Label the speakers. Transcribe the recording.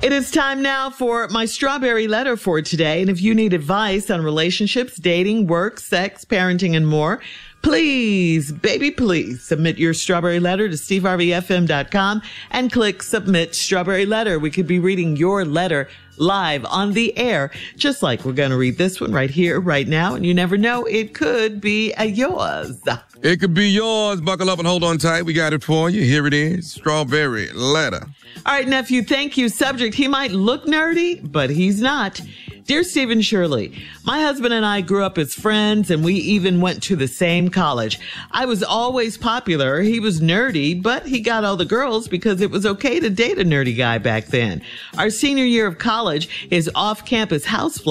Speaker 1: It is time now for my strawberry letter for today. And if you need advice on relationships, dating, work, sex, parenting, and more, please, baby, please submit your strawberry letter to steveharveyfm.com and click submit strawberry letter. We could be reading your letter live on the air, just like we're going to read this one right here, right now. And you never know, it could be yours.
Speaker 2: It could be yours. Buckle up and hold on tight. We got it for you. Here it is. Strawberry letter.
Speaker 1: All right, nephew, thank you. Subject, he might look nerdy, but he's not. Dear Stephen Shirley, my husband and I grew up as friends, and we even went to the same college. I was always popular. He was nerdy, but he got all the girls because it was okay to date a nerdy guy back then. Our senior year of college is off-campus house